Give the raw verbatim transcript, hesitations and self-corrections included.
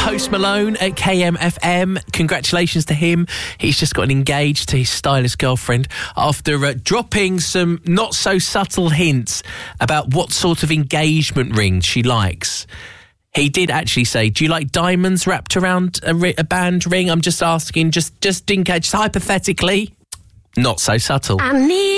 Post Malone at K M F M. Congratulations to him. He's just gotten engaged to his stylish girlfriend after uh, dropping some not so subtle hints about what sort of engagement ring she likes. He did actually say, do you like diamonds wrapped around a, ri- a band ring? I'm just asking, just, just in case, hypothetically. Not so subtle. I need